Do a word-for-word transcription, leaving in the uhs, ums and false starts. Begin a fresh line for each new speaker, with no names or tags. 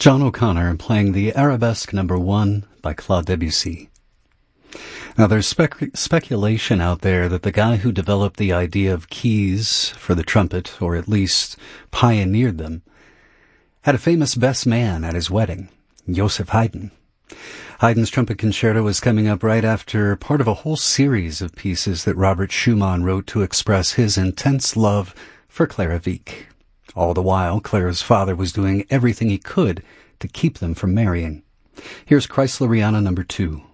John O'Connor playing the Arabesque Number One by Claude Debussy. Now, there's spec- speculation out there that the guy who developed the idea of keys for the trumpet, or at least pioneered them, had a famous best man at his wedding, Joseph Haydn. Haydn's Trumpet Concerto is coming up right after part of a whole series of pieces that Robert Schumann wrote to express his intense love for Clara Wieck. All the while, Clara's father was doing everything he could to keep them from marrying. Here's Chrysleriana number two.